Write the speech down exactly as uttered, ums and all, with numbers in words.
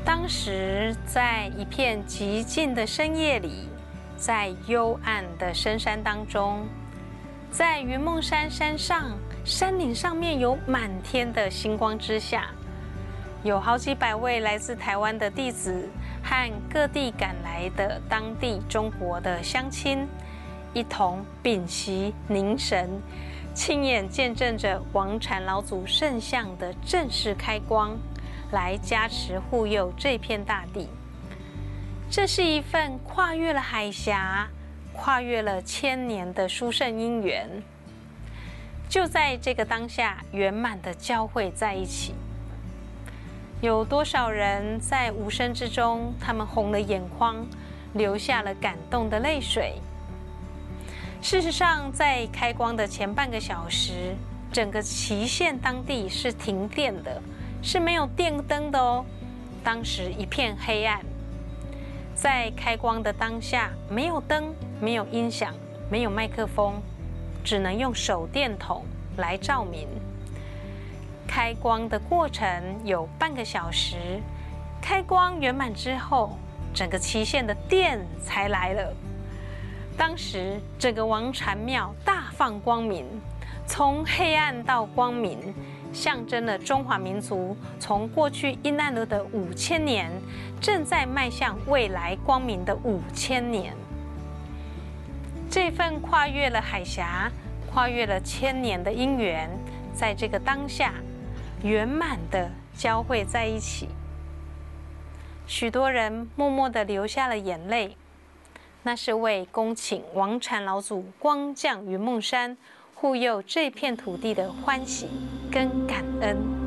当时在一片寂静的深夜里，在幽暗的深山当中，在云梦山山上，山顶上面有满天的星光之下，有好几百位来自台湾的弟子和各地赶来的当地中国的乡亲，一同屏息凝神，亲眼见证着王禅老祖圣像的正式开光，来加持护佑这片大地。这是一份跨越了海峡、跨越了千年的殊胜因缘，就在这个当下圆满的交汇在一起。有多少人在无声之中，他们红了眼眶，流下了感动的泪水？事实上，在开光的前半个小时，整个祁县当地是停电的，是没有电灯的哦。当时一片黑暗，在开光的当下，没有灯，没有音响，没有麦克风，只能用手电筒来照明。开光的过程有半个小时，开光圆满之后，整个祁县的电才来了。当时整个王禅庙大放光明，从黑暗到光明，象征了中华民族从过去阴暗了的五千年，正在迈向未来光明的五千年。这份跨越了海峡、跨越了千年的因缘，在这个当下圆满的交汇在一起。许多人默默地流下了眼泪，那是为恭请王禅老祖光降云梦山，护佑这片土地的欢喜跟感恩。